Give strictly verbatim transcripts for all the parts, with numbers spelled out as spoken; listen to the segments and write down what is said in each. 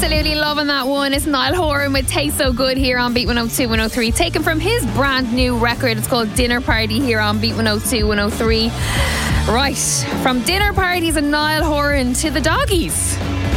Absolutely loving that one. It's Niall Horan with Taste So Good here on Beat one oh two, one oh three. Taken from his brand new record. It's called Dinner Party here on Beat one oh two, one oh three. Right, from dinner parties and Niall Horan to the doggies.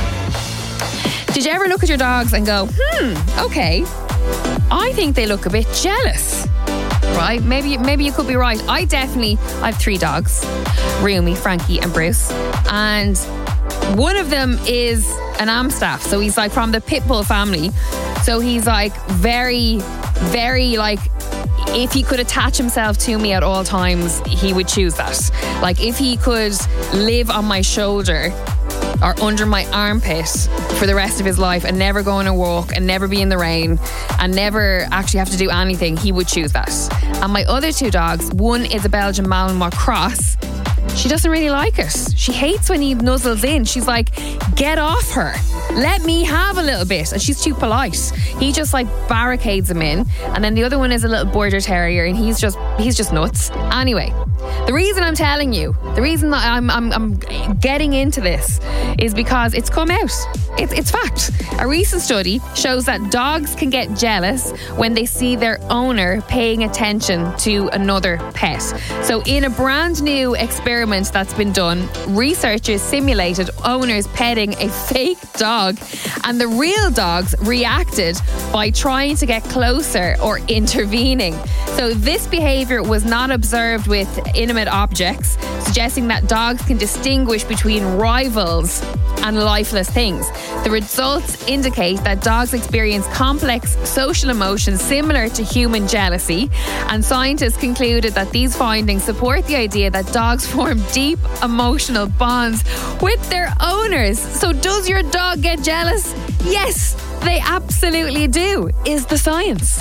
Did you ever look at your dogs and go, hmm, okay, I think they look a bit jealous? Right, maybe maybe you could be right. I definitely, I have three dogs, Rumi, Frankie and Bruce. And one of them is an Amstaff, so he's like from the Pitbull family. So he's like very, very like, if he could attach himself to me at all times, he would choose that. Like if he could live on my shoulder or under my armpit for the rest of his life and never go on a walk and never be in the rain and never actually have to do anything, he would choose that. And my other two dogs, one is a Belgian Malinois Cross. She doesn't really like it. She hates when he nuzzles in. She's like, get off her. Let me have a little bit. And she's too polite. He just like barricades him in. And then the other one is a little border terrier and he's just he's just nuts. Anyway, the reason I'm telling you, the reason that I'm I'm, I'm getting into this is because it's come out. It's, it's fact. A recent study shows that dogs can get jealous when they see their owner paying attention to another pet. So in a brand new experiment that's been done, researchers simulated owners petting a fake dog, and the real dogs reacted by trying to get closer or intervening. So this behaviour was not observed with inanimate objects, suggesting that dogs can distinguish between rivals and lifeless things. The results indicate that dogs experience complex social emotions similar to human jealousy, and scientists concluded that these findings support the idea that dogs form deep emotional bonds with their owners. So does your dog get jealous? Yes, they absolutely do, is the science.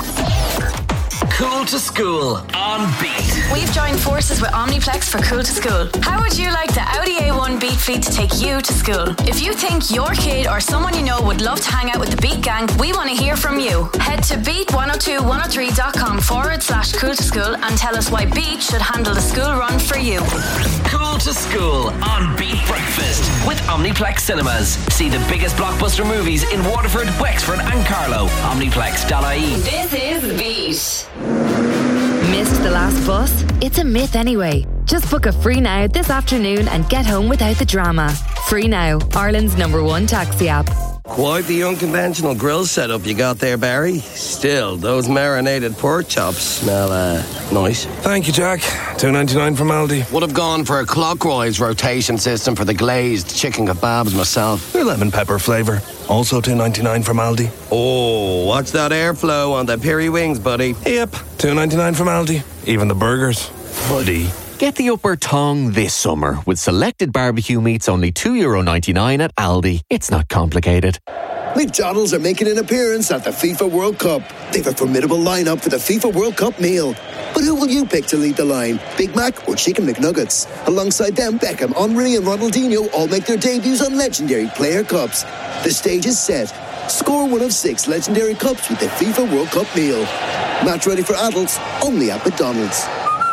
Cool to School on Beat. We've joined forces with Omniplex for Cool to School. How would you like the Audi A one Beat fleet to take you to school? If you think your kid or someone you know would love to hang out with the Beat gang, we want to hear from you. Head to beat one oh two one oh three dot com forward slash cool to school and tell us why Beat should handle the school run for you. Cool to School on Beat Breakfast with Omniplex Cinemas. See the biggest blockbuster movies in Waterford, Wexford and Carlow. Omniplex dot I E. This is Beat. Missed the last bus? It's a myth anyway. Just book a Free Now this afternoon and get home without the drama. Free Now, Ireland's number one taxi app. Quite the unconventional grill setup you got there, Barry. Still, those marinated pork chops smell uh, nice. Thank you, Jack. two ninety-nine from Aldi. Would have gone for a clockwise rotation system for the glazed chicken kebabs myself. The lemon pepper flavour. Also two ninety-nine from Aldi. Oh, watch that airflow on the peri wings, buddy. Yep, two ninety-nine from Aldi. Even the burgers. Buddy. Get the upper tongue this summer with selected barbecue meats only two euro ninety-nine at Aldi. It's not complicated. McDonald's are making an appearance at the FIFA World Cup. They've a formidable lineup for the FIFA World Cup meal. But who will you pick to lead the line? Big Mac or Chicken McNuggets? Alongside them, Beckham, Henry and Ronaldinho all make their debuts on legendary player cups. The stage is set. Score one of six legendary cups with the FIFA World Cup meal. Match ready for adults, only at McDonald's.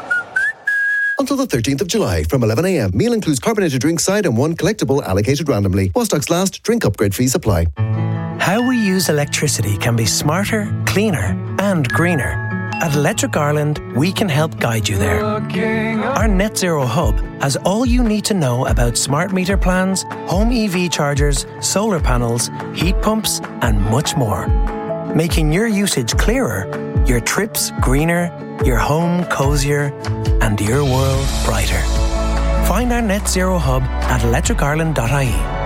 Until the thirteenth of July from eleven a.m. Meal includes carbonated drink side and one collectible allocated randomly. While stocks last, drink upgrade fees apply. How we use electricity can be smarter, cleaner and greener. At Electric Ireland, we can help guide you there. Our Net Zero Hub has all you need to know about smart meter plans, home E V chargers, solar panels, heat pumps and much more. Making your usage clearer, your trips greener, your home cozier and your world brighter. Find our Net Zero Hub at electric ireland dot I E.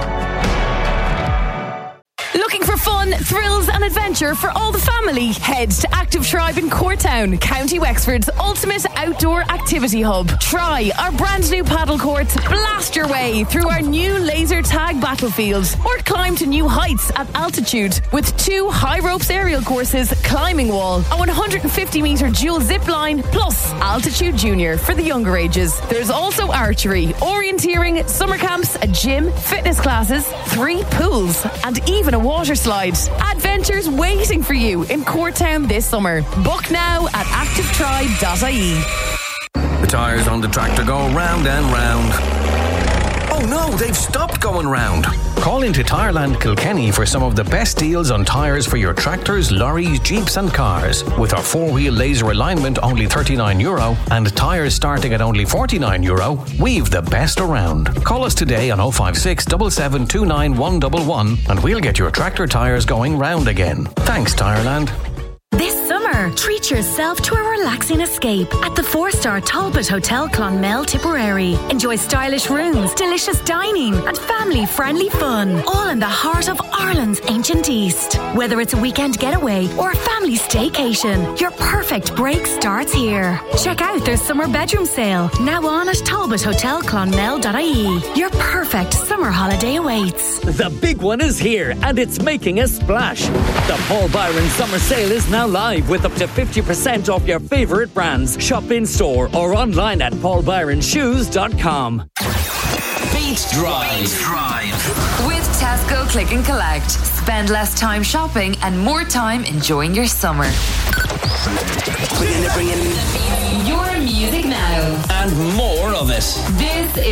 Looking for fun, thrills and adventure for all the family? Head to Active Tribe in Courtown, County Wexford's ultimate outdoor activity hub. Try our brand new paddle courts, blast your way through our new laser tag battlefields, or climb to new heights at altitude with two high ropes aerial courses, climbing wall, a one hundred fifty metre dual zip line, plus Altitude Junior for the younger ages. There's also archery, orienteering, summer camps, a gym, fitness classes, three pools, and even a water slide. Adventures waiting for you in Courtown this summer. Book now at active tribe dot I E. The tyres on the tractor go round and round. Oh no, they've stopped going round. Call into Tireland Kilkenny for some of the best deals on tyres for your tractors, lorries, jeeps and cars. With our four-wheel laser alignment only thirty-nine euro and tyres starting at only forty-nine euro, we've the best around. Call us today on oh five six, seven seven two nine, one one one and we'll get your tractor tyres going round again. Thanks, Tireland. This summer, treat yourself to a relaxing escape at the four-star Talbot Hotel Clonmel, Tipperary. Enjoy stylish rooms, delicious dining and family-friendly fun, all in the heart of Ireland's ancient East. Whether it's a weekend getaway or a family staycation, your perfect break starts here. Check out their summer bedroom sale, now on at talbot hotel clonmel dot I E. Your perfect summer holiday awaits. The big one is here and it's making a splash. The Paul Byron Summer Sale is now live with up to fifty percent off your favourite brands. Shop in store or online at paul byron shoes dot com. Beat Drive. Drive. With Tesco Click and Collect. Spend less time shopping and more time enjoying your summer. Your music now. And more of it. This is